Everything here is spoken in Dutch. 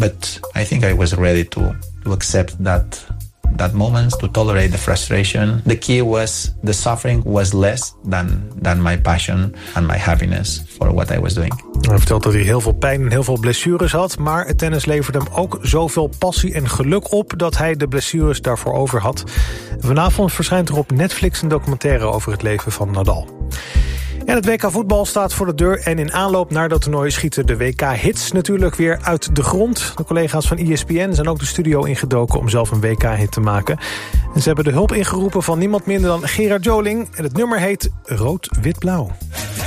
But I think I was ready to accept that moment, to tolerate the frustration. The key was the suffering was less than my passion and my happiness for what I was doing. Hij vertelt dat hij heel veel pijn en heel veel blessures had, maar het tennis leverde hem ook zoveel passie en geluk op dat hij de blessures daarvoor over had. Vanavond verschijnt er op Netflix een documentaire over het leven van Nadal. En het WK voetbal staat voor de deur en in aanloop naar dat toernooi schieten de WK-hits natuurlijk weer uit de grond. De collega's van ESPN zijn ook de studio ingedoken om zelf een WK-hit te maken. En ze hebben de hulp ingeroepen van niemand minder dan Gerard Joling. En het nummer heet Rood, Wit, Blauw.